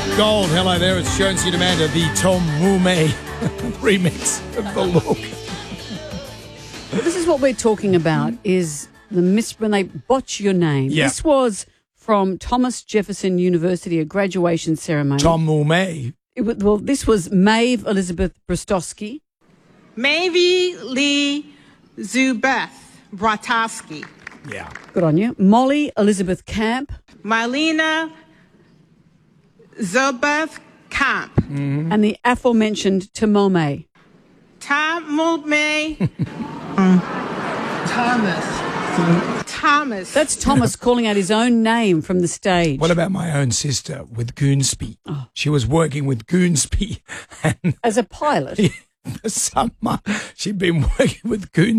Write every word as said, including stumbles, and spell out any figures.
Gold, hello there. It's Jonesy Amanda, the Tom Mume remix of The Look. This is what we're talking about, is the mis- when they botch your name. Yeah. This was from Thomas Jefferson University, a graduation ceremony. Tom Mume. It was, well, this was Maeve Elizabeth Brostowski. Maeve Lee Zubeth Bratowski. Yeah. Good on you. Molly Elizabeth Camp. Marlena Zubeth Camp. Mm-hmm. And the aforementioned Tamome. Tamome Thomas. Thomas. That's Thomas calling out his own name from the stage. What about my own sister with Goonsby? Oh. She was working with Goonsby and As a pilot. for some month she'd been working with Goonsby.